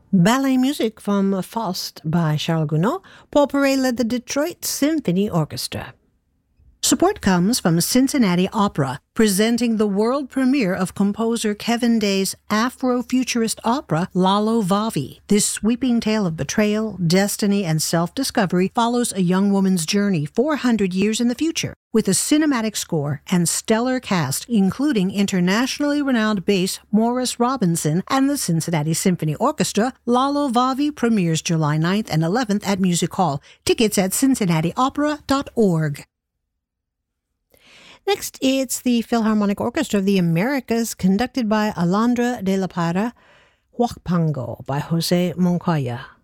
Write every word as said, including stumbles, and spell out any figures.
Ballet music from Faust by Charles Gounod. Paul Perret led the Detroit Symphony Orchestra. Support comes from Cincinnati Opera, presenting the world premiere of composer Kevin Day's Afro-futurist opera, Lalo Vavi. This sweeping tale of betrayal, destiny, and self-discovery follows a young woman's journey four hundred years in the future. With a cinematic score and stellar cast, including internationally renowned bass Morris Robinson and the Cincinnati Symphony Orchestra, Lalo Vavi premieres July ninth and eleventh at Music Hall. Tickets at cincinnati opera dot org. Next, it's the Philharmonic Orchestra of the Americas, conducted by Alondra de la Parra, Huapango by Jose Moncaya.